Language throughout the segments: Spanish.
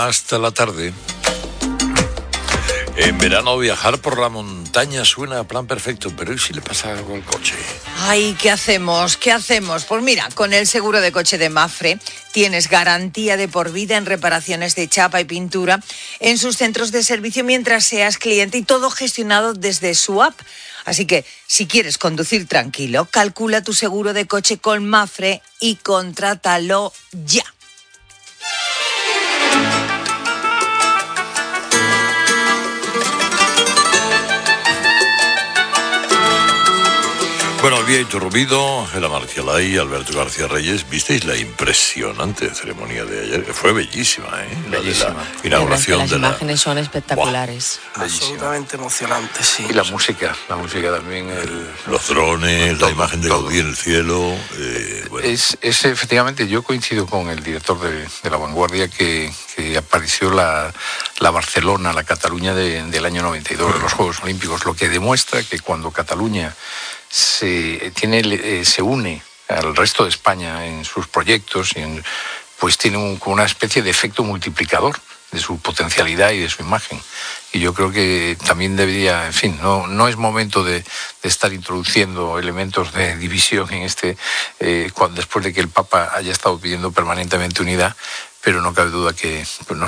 hasta la tarde. En verano viajar por la montaña suena a plan perfecto, pero ¿y si le pasa algo al coche? Ay, ¿qué hacemos? ¿Qué hacemos? Pues mira, con el seguro de coche de Mapfre tienes garantía de por vida en reparaciones de chapa y pintura en sus centros de servicio mientras seas cliente y todo gestionado desde su app. Así que, si quieres conducir tranquilo, calcula tu seguro de coche con Mapfre y contrátalo ya. Bueno, Albia Iturrubido, Ángela Marcialay, Alberto García Reyes, ¿visteis la impresionante ceremonia de ayer? Fue bellísima, ¿eh? Bellísima. La de la inauguración las imágenes son espectaculares. Absolutamente emocionante, sí. Y la música también. Los drones, la imagen de Gaudí en el cielo. Bueno. Es efectivamente, yo coincido con el director de La Vanguardia que apareció la Barcelona, la Cataluña del año 92, de los Juegos Olímpicos, lo que demuestra que cuando Cataluña se une al resto de España en sus proyectos, pues tiene una especie de efecto multiplicador de su potencialidad y de su imagen. Y yo creo que también debería, en fin, no es momento de estar introduciendo elementos de división en después de que el Papa haya estado pidiendo permanentemente unidad, pero no cabe duda que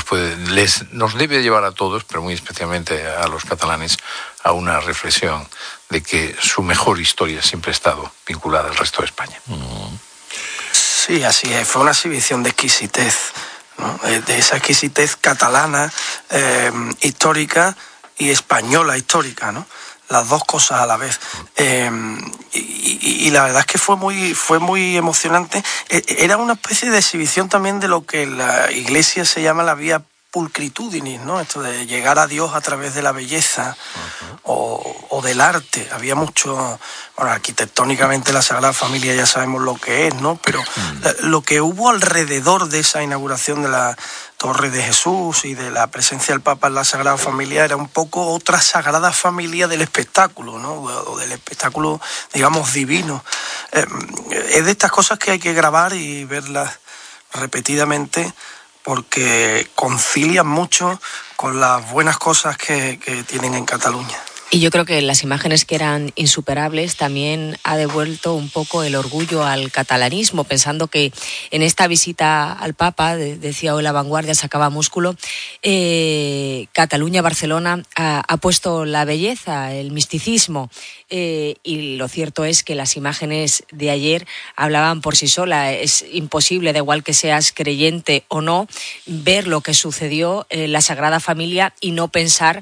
nos debe llevar a todos, pero muy especialmente a los catalanes, a una reflexión de que su mejor historia siempre ha estado vinculada al resto de España. Sí, así es. Fue una exhibición de exquisitez, ¿no? De esa exquisitez catalana, histórica, y española histórica, ¿no? Las dos cosas a la vez. Y la verdad es que fue muy emocionante. Era una especie de exhibición también de lo que en la Iglesia se llama la vía pulcritudinis, ¿no? Esto de llegar a Dios a través de la belleza o del arte. Había mucho, bueno, arquitectónicamente la Sagrada Familia ya sabemos lo que es, ¿no? Pero lo que hubo alrededor de esa inauguración de la Torre de Jesús y de la presencia del Papa en la Sagrada Familia era un poco otra Sagrada Familia del espectáculo, ¿no? O del espectáculo, digamos, divino. Es de estas cosas que hay que grabar y verlas repetidamente, porque concilian mucho con las buenas cosas que tienen en Cataluña. Y yo creo que las imágenes que eran insuperables también ha devuelto un poco el orgullo al catalanismo, pensando que en esta visita al Papa, decía hoy La Vanguardia, sacaba músculo, Cataluña, Barcelona ha puesto la belleza, el misticismo, y lo cierto es que las imágenes de ayer hablaban por sí solas. Es imposible, da igual que seas creyente o no, ver lo que sucedió en la Sagrada Familia y no pensar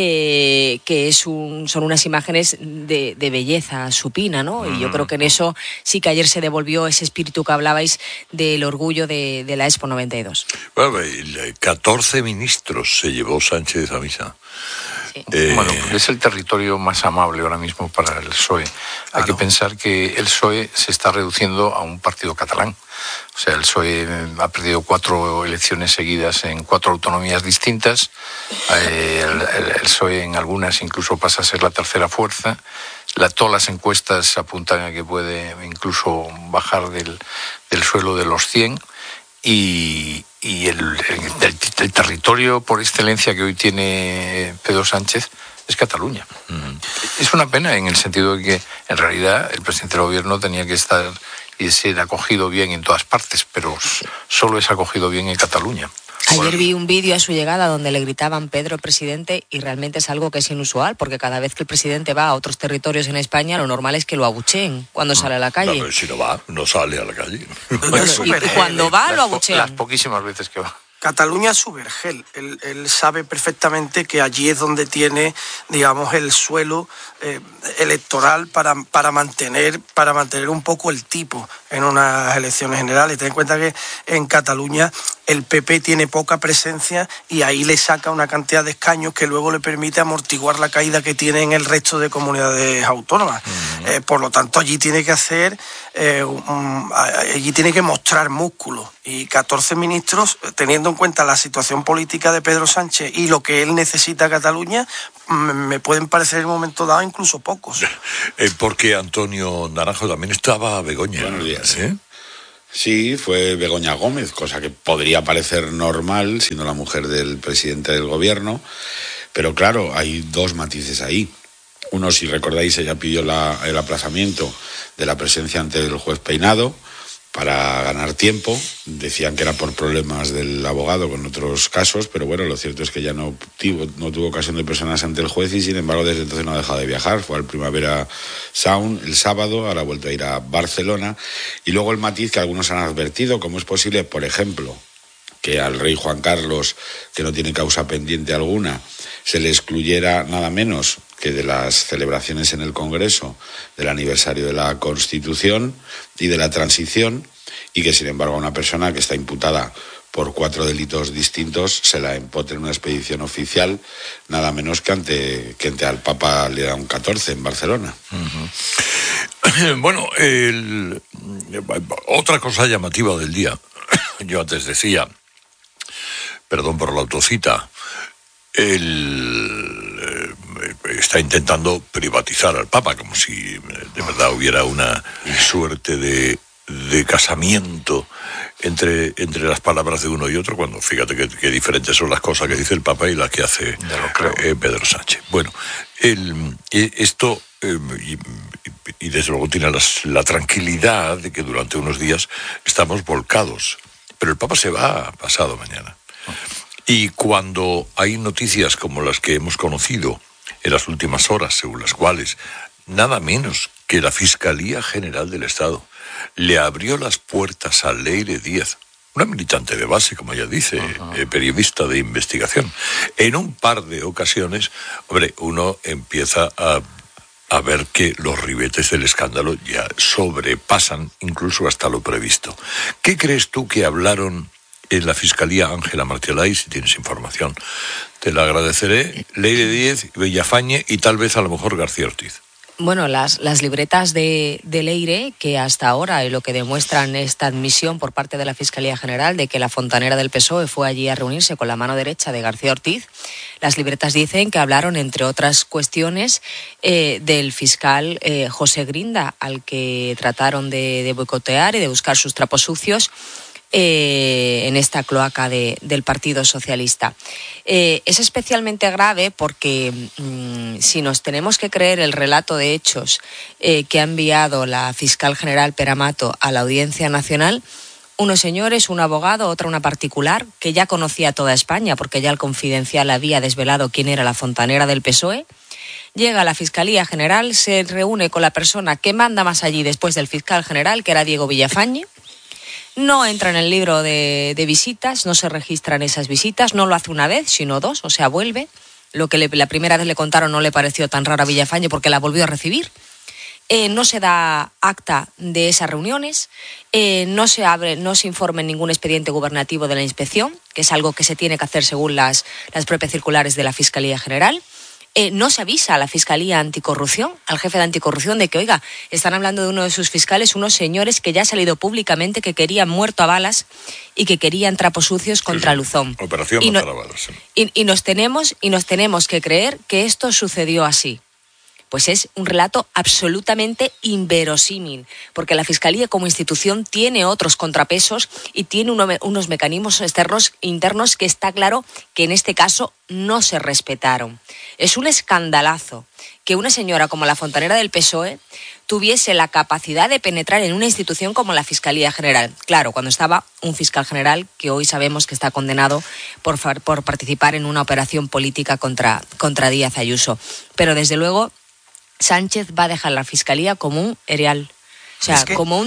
que son unas imágenes de belleza supina, ¿no? Y yo creo que en eso sí que ayer se devolvió ese espíritu que hablabais del orgullo de la Expo 92. Bueno, 14 ministros se llevó Sánchez a misa. Sí. Bueno, es el territorio más amable ahora mismo para el PSOE. Hay que pensar que el PSOE se está reduciendo a un partido catalán. O sea, el PSOE ha perdido 4 elecciones seguidas en 4 autonomías distintas. El PSOE en algunas incluso pasa a ser la tercera fuerza. Todas las encuestas apuntan a que puede incluso bajar del suelo de los 100. Y el territorio por excelencia que hoy tiene Pedro Sánchez es Cataluña. Es una pena en el sentido de que en realidad el presidente del gobierno tenía que estar y ser acogido bien en todas partes, pero solo es acogido bien en Cataluña. Ayer vi un vídeo a su llegada donde le gritaban Pedro presidente, y realmente es algo que es inusual, porque cada vez que el presidente va a otros territorios en España, lo normal es que lo abucheen cuando sale a la calle. No, pero si no va, no sale a la calle. Y cuando va, lo abuchean. Las poquísimas veces que va. Cataluña es su vergel. Él sabe perfectamente que allí es donde tiene, digamos, el suelo electoral para mantener un poco el tipo en unas elecciones generales. Ten en cuenta que en Cataluña el PP tiene poca presencia y ahí le saca una cantidad de escaños que luego le permite amortiguar la caída que tiene en el resto de comunidades autónomas. Por lo tanto, allí tiene que hacer, allí tiene que mostrar músculo. Y 14 ministros, teniendo en cuenta la situación política de Pedro Sánchez y lo que él necesita a Cataluña, me pueden parecer en un momento dado incluso pocos. Porque Antonio Naranjo también estaba a Begoña. Buenos días. ¿Eh? Sí, fue Begoña Gómez, cosa que podría parecer normal, siendo la mujer del presidente del gobierno, pero claro, hay dos matices ahí. Uno, si recordáis, ella pidió el aplazamiento de la presencia ante el juez Peinado para ganar tiempo. Decían que era por problemas del abogado con otros casos, pero bueno, lo cierto es que ya no tuvo ocasión de personarse ante el juez y sin embargo desde entonces no ha dejado de viajar. Fue al Primavera Sound el sábado, ahora ha vuelto a ir a Barcelona. Y luego el matiz que algunos han advertido: ¿cómo es posible, por ejemplo, que al rey Juan Carlos, que no tiene causa pendiente alguna, se le excluyera nada menos que de las celebraciones en el Congreso del aniversario de la Constitución y de la Transición, y que sin embargo a una persona que está imputada por 4 delitos distintos se la empotre en una expedición oficial nada menos que ante al Papa León XIV en Barcelona? Uh-huh. Bueno, otra cosa llamativa del día, yo antes decía, perdón por la autocita, está intentando privatizar al Papa, como si de verdad hubiera una suerte de casamiento entre las palabras de uno y otro, cuando fíjate que diferentes son las cosas que dice el Papa y las que hace Pedro Sánchez. Bueno, esto y desde luego tiene la tranquilidad de que durante unos días estamos volcados, pero el Papa se va pasado mañana. Y cuando hay noticias como las que hemos conocido en las últimas horas, según las cuales nada menos que la Fiscalía General del Estado le abrió las puertas a Leire Díez, una militante de base, como ella dice, periodista de investigación, en un par de ocasiones, hombre, uno empieza a ver que los ribetes del escándalo ya sobrepasan incluso hasta lo previsto. ¿Qué crees tú que hablaron en la Fiscalía Ángela Martialay, si tienes información? Te la agradeceré. Leire Díez, Villafañe y tal vez a lo mejor García Ortiz. Bueno, las libretas de Leire, que hasta ahora lo que demuestran esta admisión por parte de la Fiscalía General de que la fontanera del PSOE fue allí a reunirse con la mano derecha de García Ortiz, las libretas dicen que hablaron, entre otras cuestiones, del fiscal José Grinda, al que trataron de boicotear y de buscar sus trapos sucios en esta cloaca del Partido Socialista. Es especialmente grave porque si nos tenemos que creer el relato de hechos que ha enviado la fiscal general Pere Mato a la Audiencia Nacional, unos señores, un abogado, otra una particular, que ya conocía toda España porque ya el Confidencial había desvelado quién era la fontanera del PSOE, llega a la Fiscalía General, se reúne con la persona que manda más allí después del fiscal general, que era Diego Villafañe. No entra en el libro de visitas, no se registran esas visitas, no lo hace una vez, sino 2, o sea, vuelve. Lo que la primera vez le contaron no le pareció tan raro a Villafañe porque la volvió a recibir. No se da acta de esas reuniones, no se informa en ningún expediente gubernativo de la inspección, que es algo que se tiene que hacer según las propias circulares de la Fiscalía General. No se avisa a la Fiscalía Anticorrupción, al jefe de Anticorrupción, de que, oiga, están hablando de uno de sus fiscales, unos señores que ya ha salido públicamente que querían muerto a balas y que querían trapos sucios contra Luzón. Operación matar a balas. Sí. Y nos tenemos que creer que esto sucedió así. Pues es un relato absolutamente inverosímil, porque la Fiscalía como institución tiene otros contrapesos y tiene unos mecanismos internos que está claro que en este caso no se respetaron. Es un escandalazo que una señora como la fontanera del PSOE tuviese la capacidad de penetrar en una institución como la Fiscalía General. Claro, cuando estaba un fiscal general que hoy sabemos que está condenado por participar en una operación política contra Díaz Ayuso. Pero desde luego Sánchez va a dejar la Fiscalía como un erial, o sea, como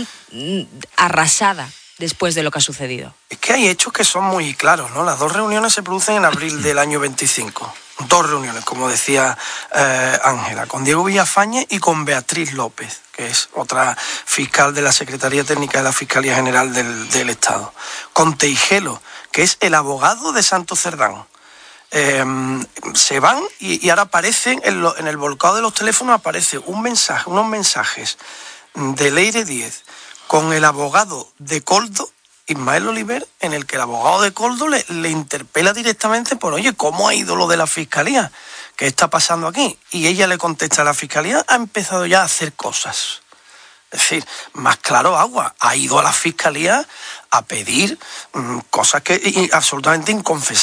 arrasada después de lo que ha sucedido. Es que hay hechos que son muy claros, ¿no? Las 2 reuniones se producen en abril del año 25. 2 reuniones, como decía Ángela, con Diego Villafañe y con Beatriz López, que es otra fiscal de la Secretaría Técnica de la Fiscalía General del Estado. Con Teijelo, que es el abogado de Santos Cerdán. Se van y ahora aparecen en el volcado de los teléfonos aparece unos mensajes de Leire Díez con el abogado de Koldo, Ismael Oliver, en el que el abogado de Koldo le interpela directamente por, oye, ¿cómo ha ido lo de la Fiscalía? ¿Qué está pasando aquí? Y ella le contesta, la Fiscalía ha empezado ya a hacer cosas. Es decir, más claro agua. Ha ido a la Fiscalía a pedir cosas que absolutamente inconfesables.